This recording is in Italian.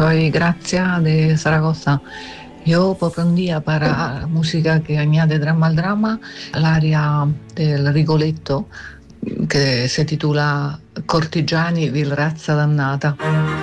Soy Grazia de Zaragoza. Yo propondría para música que añade drama al drama l'aria del Rigoletto che si titula Cortigiani, vil razza dannata.